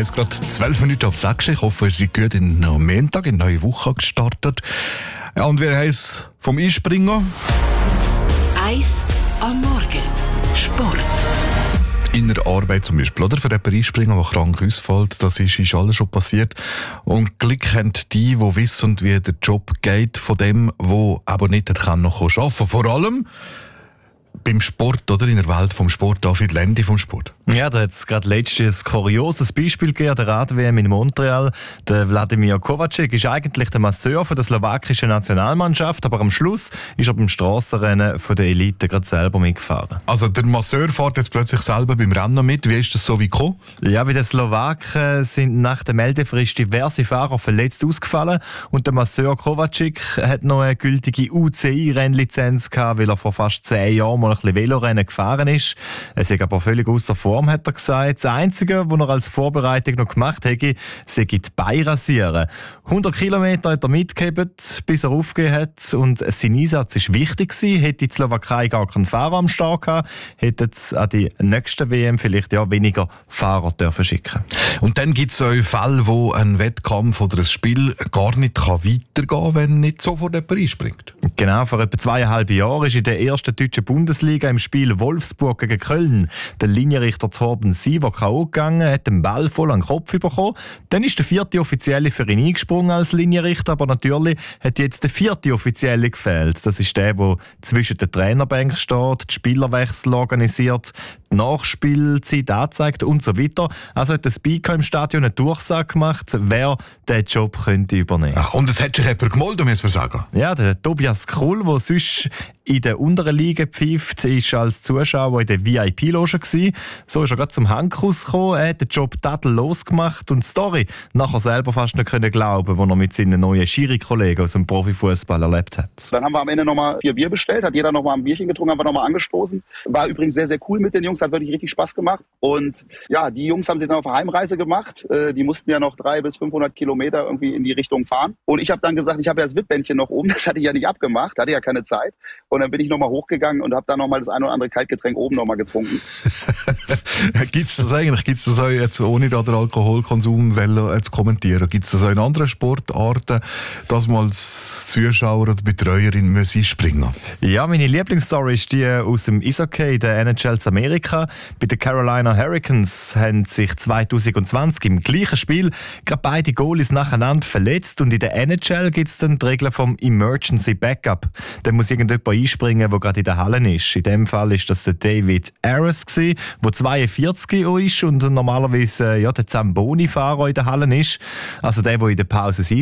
heisst gerade 12 Minuten ab 6. Ich hoffe, Sie sind gut in den Montag, in die neue Woche gestartet. Ja, und wir heißen vom Einspringer. Eis am Morgen. Sport. In der Arbeit zum Beispiel, oder? Für jemanden Einspringer, der krank ausfällt, das ist alles schon passiert. Und Glück haben die wissen, wie der Job geht, von dem, der aber nicht noch arbeiten kann. Vor allem beim Sport, oder? In der Welt vom Sport, David Lendi vom Sport. Ja, da hat es gerade letztes kurioses Beispiel gegeben, der Rad-WM in Montreal. Der Wladimir Kovacic ist eigentlich der Masseur von der slowakischen Nationalmannschaft, aber am Schluss ist er beim Strassenrennen von der Elite gerade selber mitgefahren. Also der Masseur fährt jetzt plötzlich selber beim Rennen mit. Wie ist das so gekommen? Ja, bei den Slowaken sind nach der Meldefrist diverse Fahrer verletzt ausgefallen und der Masseur Kovacic hat noch eine gültige UCI-Rennlizenz gehabt, weil er vor fast 10 Jahren mal ein bisschen Velorennen gefahren ist. Er ist aber völlig außer Form, hat er gesagt. Das Einzige, was er als Vorbereitung noch gemacht hätte, sei die Beine rasieren. 100 Kilometer hat er mitgegeben, bis er aufgegeben hat. Und sein Einsatz war wichtig gewesen. Hätte die Slowakei gar keinen Fahrer am Start gehabt, hätte es an die nächste WM vielleicht weniger Fahrer dürfen schicken. Und dann gibt es auch Fälle, wo ein Wettkampf oder ein Spiel gar nicht weitergehen kann, wenn nicht sofort jemand einspringt. Genau, vor etwa 2,5 Jahren ist in der ersten deutschen Bundesliga im Spiel Wolfsburg gegen Köln der Linienrichter Torben Siever K.O. gegangen, hat den Ball voll an den Kopf bekommen. Dann ist der 4. Offizielle für ihn eingesprungen als Linienrichter, aber natürlich hat jetzt der 4. Offizielle gefehlt. Das ist der zwischen den Trainerbänken steht, die Spielerwechsel organisiert, die Nachspielzeit anzeigt und so weiter. Also hat der Speaker im Stadion eine Durchsage gemacht, wer diesen Job könnte übernehmen. Ach, und es hat sich jemand gemeldet, muss man sagen. Ja, der Tobias Krull, der sonst in der unteren Liga pfeift, ist als Zuschauer in der VIP-Loge gewesen. So ist er gerade zum Handkuss gekommen, er hat den Job tadellos gemacht und die Story nachher selber fast nicht glauben, die er mit seinen neuen Schiri-Kollegen aus dem Profifußball erlebt hat. Dann haben wir am Ende nochmal 4 Bier bestellt, hat jeder nochmal ein Bierchen getrunken, haben wir nochmal angestoßen. War übrigens sehr, sehr cool mit den Jungs, hat wirklich richtig Spaß gemacht. Und ja, die Jungs haben sich dann auf eine Heimreise gemacht. Die mussten ja noch 300 bis 500 Kilometer irgendwie in die Richtung fahren. Und ich habe dann gesagt, ich habe ja das VIP-Bändchen noch oben, das hatte ich ja nicht abgemacht, hatte ja keine Zeit. Und dann bin ich nochmal hochgegangen und habe dann nochmal das ein oder andere Kaltgetränk oben nochmal getrunken. Gibt's das eigentlich? Gibt's das auch jetzt, ohne da den Alkoholkonsum zu kommentieren? Gibt's das auch in anderen Sportarten, dass man als Zuschauer oder Betreuerin einspringen muss? Ja, meine Lieblingsstory ist die aus dem Eishockey der NHL in Amerika. Bei den Carolina Hurricanes haben sich 2020 im gleichen Spiel gerade beide Goalies nacheinander verletzt und in der NHL gibt es dann die Regeln vom Emergency Backup. Da muss irgendjemand einspringen, der gerade in der Halle ist. In dem Fall ist das der David Aris, der 42 ist und normalerweise der Zamboni-Fahrer in der Halle ist. Also der in der Pause